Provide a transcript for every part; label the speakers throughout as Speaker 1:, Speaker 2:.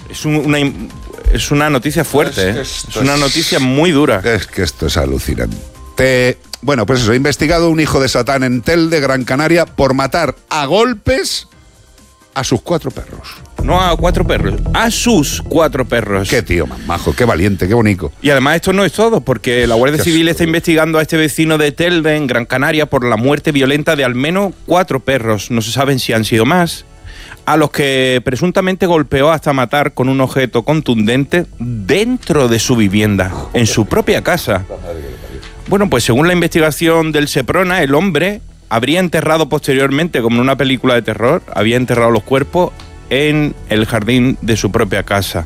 Speaker 1: Es una noticia fuerte, es una noticia muy dura.
Speaker 2: Es que esto es alucinante. Bueno, pues eso, investigado un hijo de Satán en Telde, Gran Canaria, por matar a golpes a sus 4 perros.
Speaker 1: No a 4 perros, a sus 4 perros.
Speaker 2: Qué tío más majo, qué valiente, qué bonito.
Speaker 1: Y además esto no es todo, porque la Guardia Civil está investigando a este vecino de Telde, en Gran Canaria, por la muerte violenta de al menos 4 perros. No se saben si han sido más, a los que presuntamente golpeó hasta matar con un objeto contundente dentro de su vivienda, en su propia casa. Bueno, pues según la investigación del Seprona, el hombre habría enterrado posteriormente, como en una película de terror, había enterrado los cuerpos en el jardín de su propia casa.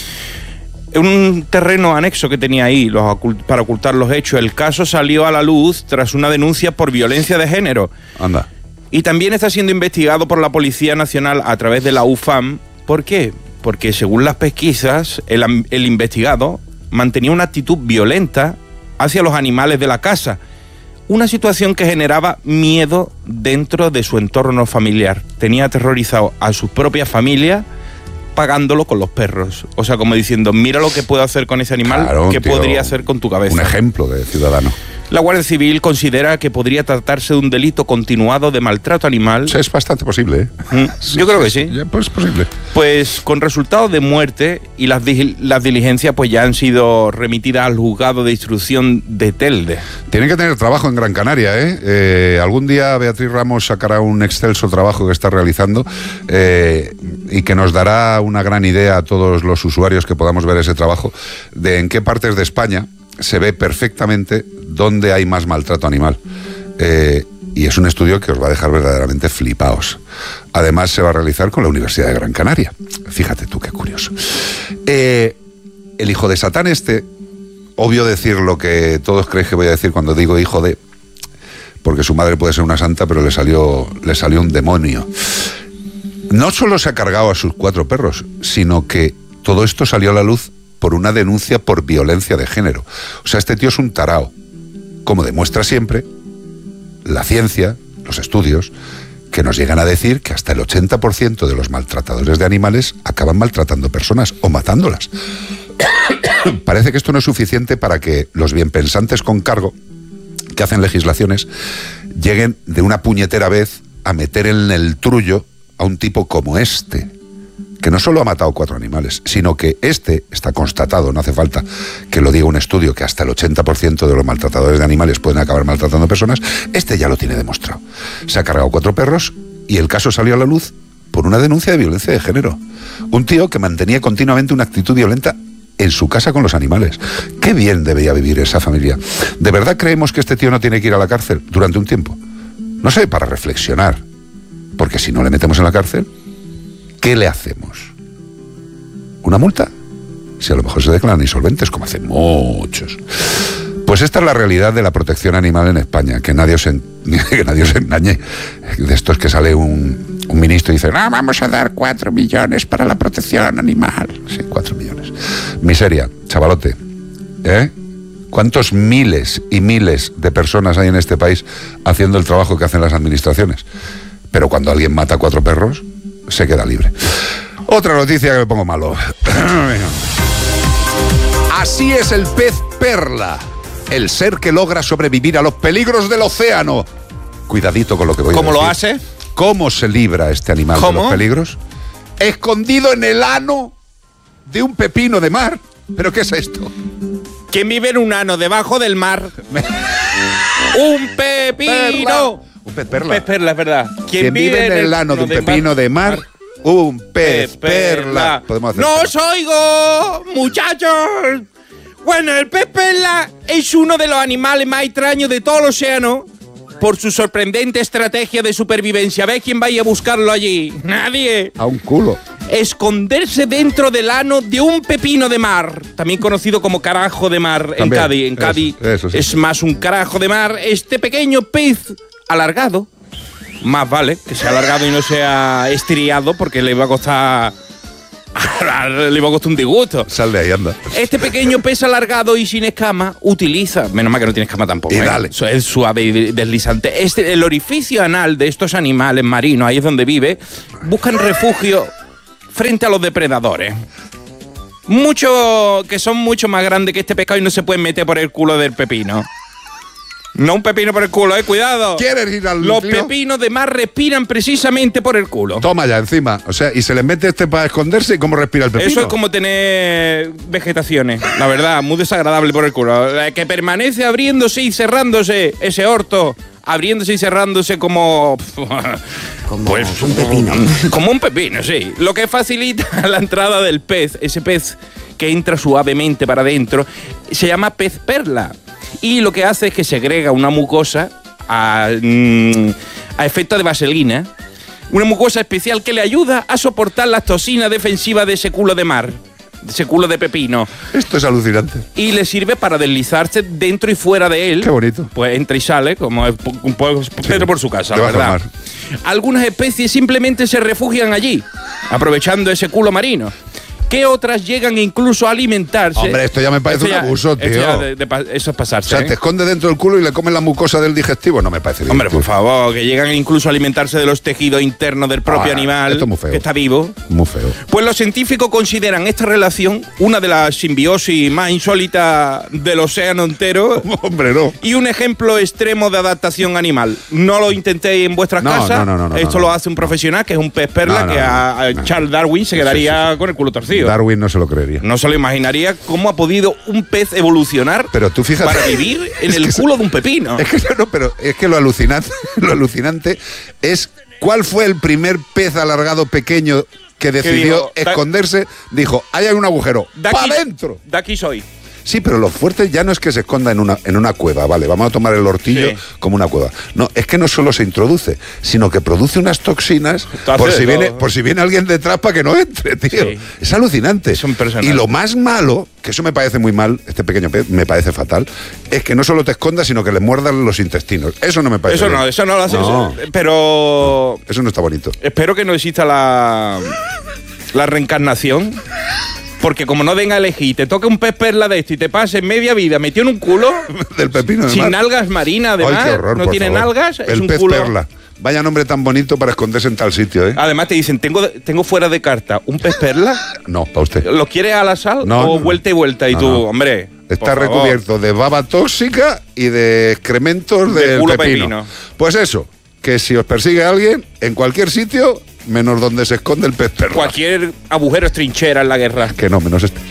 Speaker 1: Un terreno anexo que tenía ahí para ocultar los hechos. El caso salió a la luz tras una denuncia por violencia de género.
Speaker 2: Anda.
Speaker 1: Y también está siendo investigado por la Policía Nacional a través de la UFAM. ¿Por qué? Porque según las pesquisas, el investigado mantenía una actitud violenta hacia los animales de la casa. Una situación que generaba miedo dentro de su entorno familiar. Tenía aterrorizado a su propia familia pagándolo con los perros. O sea, como diciendo, mira lo que puedo hacer con ese animal, claro, ¿qué podría hacer con tu cabeza?
Speaker 2: Un ejemplo de ciudadano.
Speaker 1: La Guardia Civil considera que podría tratarse de un delito continuado de maltrato animal.
Speaker 2: Es bastante posible, ¿eh?
Speaker 1: Yo creo que sí.
Speaker 2: Pues posible.
Speaker 1: Pues con resultado de muerte, y las diligencias pues ya han sido remitidas al juzgado de instrucción de Telde.
Speaker 2: Tienen que tener trabajo en Gran Canaria, ¿eh? Algún día Beatriz Ramos sacará un excelso trabajo que está realizando y que nos dará una gran idea a todos los usuarios que podamos ver ese trabajo de en qué partes de España se ve perfectamente dónde hay más maltrato animal. Y es un estudio que os va a dejar verdaderamente flipaos. Además, se va a realizar con la Universidad de Gran Canaria. Fíjate tú, qué curioso. El hijo de Satán obvio decir lo que todos creen que voy a decir cuando digo hijo de... Porque su madre puede ser una santa, pero le salió un demonio. No solo se ha cargado a sus 4 perros, sino que todo esto salió a la luz por una denuncia por violencia de género. O sea, este tío es un tarao. Como demuestra siempre la ciencia, los estudios, que nos llegan a decir que hasta el 80% de los maltratadores de animales acaban maltratando personas o matándolas. Parece que esto no es suficiente para que los bienpensantes con cargo, que hacen legislaciones, lleguen de una puñetera vez a meter en el trullo a un tipo como este, que no solo ha matado 4 animales, sino que está constatado, no hace falta que lo diga un estudio, que hasta el 80% de los maltratadores de animales pueden acabar maltratando personas. Ya lo tiene demostrado. Se ha cargado 4 perros y el caso salió a la luz por una denuncia de violencia de género. Un tío que mantenía continuamente una actitud violenta en su casa con los animales. Qué bien debía vivir esa familia. ¿De verdad creemos que este tío no tiene que ir a la cárcel durante un tiempo? No sé, para reflexionar. Porque si no le metemos en la cárcel, ¿qué le hacemos? ¿Una multa? Si a lo mejor se declaran insolventes, como hacen muchos. Pues esta es la realidad de la protección animal en España, que nadie os engañe. De estos que sale un ministro y dice, no, vamos a dar 4 millones para la protección animal. Sí, 4 millones. Miseria, chavalote. ¿Cuántos miles y miles de personas hay en este país haciendo el trabajo que hacen las administraciones? Pero cuando alguien mata a 4 perros, se queda libre. Otra noticia que me pongo malo. Así es el pez perla, el ser que logra sobrevivir a los peligros del océano. Cuidadito con lo que voy a decir.
Speaker 1: ¿Cómo lo hace?
Speaker 2: ¿Cómo se libra este animal de los peligros? Escondido en el ano de un pepino de mar. ¿Pero qué es esto?
Speaker 1: ¿Quién vive en un ano debajo del mar? ¡Un pepino!
Speaker 2: Perla. Un pez perla.
Speaker 1: Un pez perla, es verdad.
Speaker 2: ¿Quién vive en el ano de un pepino de mar? Un pez perla.
Speaker 1: ¡No os oigo, muchachos! Bueno, el pez perla es uno de los animales más extraños de todo el océano por su sorprendente estrategia de supervivencia. ¿Ves quién vaya a buscarlo allí? Nadie.
Speaker 2: A un culo.
Speaker 1: Esconderse dentro del ano de un pepino de mar, también conocido como carajo de mar. También, en Cádiz. En Cádiz eso sí. Es más un carajo de mar. Este pequeño pez alargado, más vale que sea alargado y no sea estriado, porque le va a costar un disgusto.
Speaker 2: Sal de ahí, anda.
Speaker 1: Este pequeño pez alargado y sin escama utiliza, menos mal que no tiene escama tampoco,
Speaker 2: y dale.
Speaker 1: Es suave y deslizante. El orificio anal de estos animales marinos, ahí es donde vive, buscan refugio frente a los depredadores. que son mucho más grandes que este pescado y no se pueden meter por el culo del pepino. No un pepino por el culo, cuidado.
Speaker 2: ¿Quieres ir al
Speaker 1: Los
Speaker 2: lío?
Speaker 1: pepinos de mar respiran precisamente por el culo.
Speaker 2: Toma ya, encima. O sea, y se les mete para esconderse, ¿y cómo respira el pepino?
Speaker 1: Eso es como tener vegetaciones, la verdad, muy desagradable por el culo. Que permanece abriéndose y cerrándose ese orto, abriéndose y cerrándose como
Speaker 3: un pepino.
Speaker 1: Como un pepino, sí. Lo que facilita la entrada del pez, ese pez que entra suavemente para adentro, se llama pez perla. Y lo que hace es que segrega una mucosa a efecto de vaselina. Una mucosa especial que le ayuda a soportar las toxinas defensivas de ese culo de mar, de ese culo de pepino.
Speaker 2: Esto es alucinante.
Speaker 1: Y le sirve para deslizarse dentro y fuera de él.
Speaker 2: Qué bonito.
Speaker 1: Pues entra y sale, como Pedro por su casa, la verdad. Algunas especies simplemente se refugian allí, aprovechando ese culo marino. Que otras llegan incluso a alimentarse.
Speaker 2: Hombre, esto ya me parece un abuso, tío.
Speaker 1: Eso es pasarse.
Speaker 2: O sea, te esconde dentro del culo y le comen la mucosa del digestivo. No me parece bien.
Speaker 1: Hombre, por favor, que llegan incluso a alimentarse de los tejidos internos del propio animal.
Speaker 2: Esto es muy feo.
Speaker 1: Que está vivo.
Speaker 2: Muy feo.
Speaker 1: Pues los científicos consideran esta relación una de las simbiosis más insólitas del océano entero.
Speaker 2: Hombre, no.
Speaker 1: Y un ejemplo extremo de adaptación animal. No lo intentéis en vuestras casas.
Speaker 2: No,
Speaker 1: esto lo hace un profesional, que es un pez perla, que a Charles Darwin se quedaría con el culo torcido.
Speaker 2: Darwin no se lo creería.
Speaker 1: No se lo imaginaría cómo ha podido un pez evolucionar
Speaker 2: pero tú fíjate,
Speaker 1: para vivir en el culo de un pepino.
Speaker 2: Es que pero es que lo alucinante es cuál fue el primer pez alargado pequeño que decidió esconderse. Dijo, ahí hay un agujero, ¡para adentro!
Speaker 1: De aquí soy.
Speaker 2: Sí, pero lo fuerte ya no es que se esconda en una cueva, vale, vamos a tomar el hortillo como una cueva. No, es que no solo se introduce, sino que produce unas toxinas por si viene alguien detrás para que no entre, tío. Sí. Es alucinante. Es impresionante. Y lo más malo, que eso me parece muy mal, este pequeño pez me parece fatal, es que no solo te escondas, sino que le muerdan los intestinos. Eso no me parece bien.
Speaker 1: Eso no lo hace. No. Pero...
Speaker 2: No, eso no está bonito.
Speaker 1: Espero que no exista la reencarnación. Porque como no den a elegir, te toca un pez perla de esto y te pases media vida metido en un culo
Speaker 2: del pepino de
Speaker 1: sin
Speaker 2: mar.
Speaker 1: Algas marinas, además.
Speaker 2: Ay, qué horror,
Speaker 1: no tienen algas, es
Speaker 2: el
Speaker 1: un
Speaker 2: pez
Speaker 1: culo.
Speaker 2: Perla. Vaya nombre tan bonito para esconderse en tal sitio, ¿eh?
Speaker 1: Además te dicen, tengo fuera de carta un pez perla.
Speaker 2: No, para usted.
Speaker 1: ¿Lo quieres a la sal
Speaker 2: o
Speaker 1: vuelta y vuelta? Y tú, hombre.
Speaker 2: Está recubierto de baba tóxica y de excrementos del pepino. Pues eso, que si os persigue alguien, en cualquier sitio, menos donde se esconde el pez perla.
Speaker 1: Cualquier agujero es trinchera en la guerra.
Speaker 2: Que no, menos este.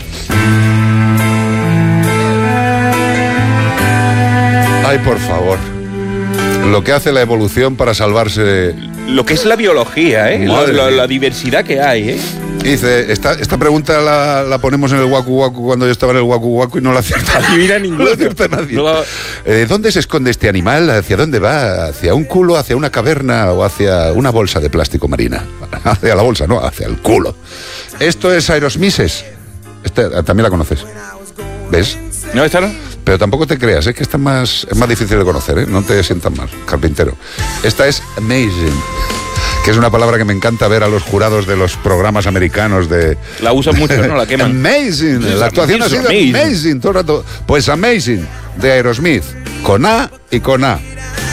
Speaker 2: Ay, por favor. Lo que hace la evolución para salvarse.
Speaker 1: Lo que es la biología, ¿eh? La diversidad que hay, ¿eh?
Speaker 2: Dice, esta pregunta la ponemos en el Waku Waku cuando yo estaba en el Waku Waku y no la acierta nadie. No la acierta nadie. ¿Dónde se esconde este animal? ¿Hacia dónde va? ¿Hacia un culo, hacia una caverna o hacia una bolsa de plástico marina? Hacia la bolsa, no, hacia el culo. Esto es Aerosmith. También la conoces. ¿Ves?
Speaker 1: No, esta no.
Speaker 2: Pero tampoco te creas, es que esta es más difícil de conocer, ¿eh? No te sientas mal, carpintero. Esta es Amazing, que es una palabra que me encanta ver a los jurados de los programas americanos de...
Speaker 1: La usan mucho, ¿no? La queman.
Speaker 2: Amazing, sí, la actuación ha sido amazing todo el rato. Pues Amazing, de Aerosmith, con A y con A.